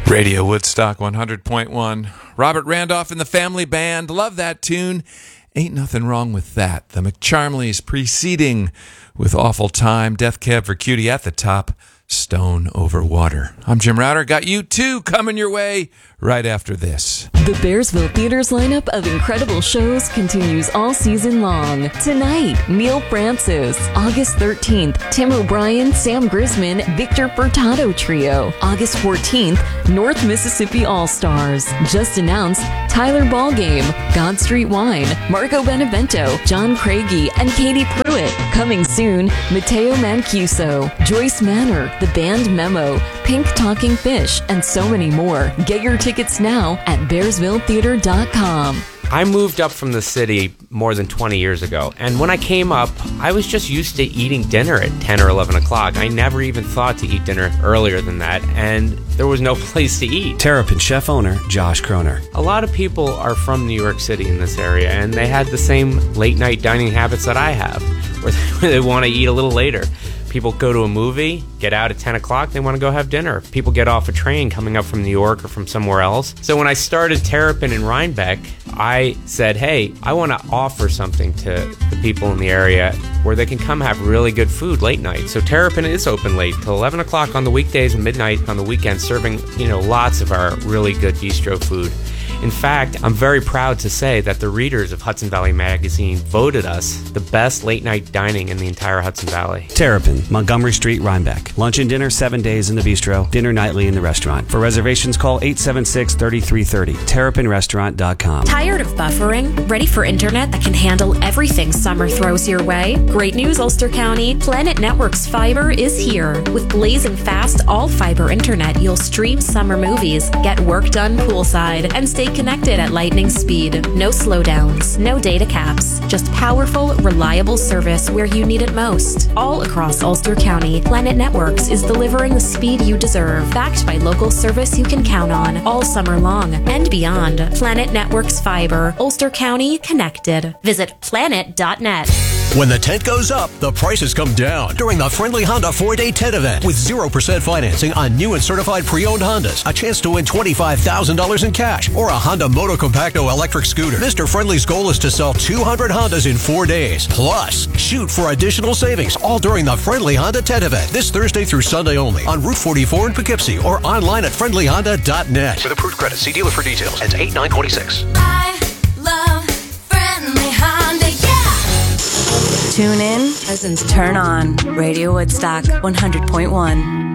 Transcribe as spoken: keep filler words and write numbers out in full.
Radio Woodstock one hundred point one. Robert Randolph and the Family Band. Love that tune. Ain't nothing wrong with that. The McCharmleys preceding with Awful Time. Death Cab for Cutie at the top. Stone Over Water. I'm Jim Router. Got you two coming your way right after this. The Bearsville Theater's lineup of incredible shows continues all season long. Tonight, Neil Francis. August thirteenth, Tim O'Brien, Sam Grisman, Victor Furtado Trio. August fourteenth, North Mississippi All-Stars. Just announced Tyler Ballgame, God Street Wine, Marco Benevento, John Craigie, and Katie Pruitt. Coming soon, Matteo Mancuso, Joyce Manor, The Band Memo, Pink Talking Fish, and so many more. Get your tickets now at bearsville theater dot com. I moved up from the city more than twenty years ago, and when I came up, I was just used to eating dinner at ten or eleven o'clock. I never even thought to eat dinner earlier than that, and there was no place to eat. Terrapin chef owner Josh Kroner. A lot of people are from New York City in this area, and they had the same late-night dining habits that I have, where they, they want to eat a little later. People go to a movie, get out at ten o'clock, they want to go have dinner. People get off a train coming up from New York or from somewhere else. So when I started Terrapin in Rhinebeck, I said, hey, I want to offer something to the people in the area where they can come have really good food late night. So Terrapin is open late till eleven o'clock on the weekdays and midnight on the weekends, serving, you know, lots of our really good bistro food. In fact, I'm very proud to say that the readers of Hudson Valley Magazine voted us the best late-night dining in the entire Hudson Valley. Terrapin, Montgomery Street, Rhinebeck. Lunch and dinner seven days in the bistro, dinner nightly in the restaurant. For reservations, call eight seven six, three three three zero, terrapin restaurant dot com. Tired of buffering? Ready for internet that can handle everything summer throws your way? Great news, Ulster County. Planet Networks Fiber is here. With blazing fast, all-fiber internet, you'll stream summer movies, get work done poolside, and stay connected at lightning speed. No slowdowns, no data caps, just powerful, reliable service where you need it most. All across Ulster County, Planet Networks is delivering the speed you deserve, backed by local service you can count on all summer long and beyond. Planet Networks Fiber, Ulster County connected. Visit planet dot net. When the tent goes up, the prices come down during the Friendly Honda four-day tent event with zero percent financing on new and certified pre-owned Hondas, a chance to win twenty-five thousand dollars in cash, or a Honda Moto Compacto electric scooter. Mister Friendly's goal is to sell two hundred Hondas in four days. Plus, shoot for additional savings all during the Friendly Honda tent event this Thursday through Sunday only on Route forty-four in Poughkeepsie or online at friendly honda dot net. With approved credit, see dealer for details. Ends eight nine twenty-six. I love Friendly Honda, yeah! Tune in, cousins turn on. Radio Woodstock one hundred point one.